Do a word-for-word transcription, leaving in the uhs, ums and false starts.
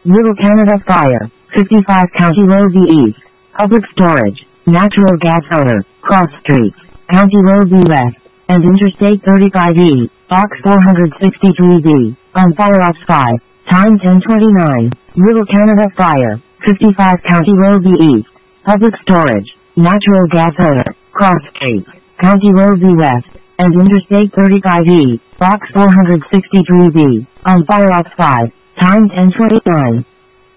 Little Canada Fire, fifty-five County Road V East, Public Storage, Natural Gas Owner, Cross Streets, County Road V West, and Interstate thirty-five E, Box four sixty-three B, on Fire Ops five, time ten twenty-nine, Little Canada Fire, fifty-five County Road V East, Public Storage, Natural Gas Owner, Cross Streets, County Road V West, and Interstate thirty-five E, Box four sixty-three B, on Fire Ops five, time ten twenty-nine.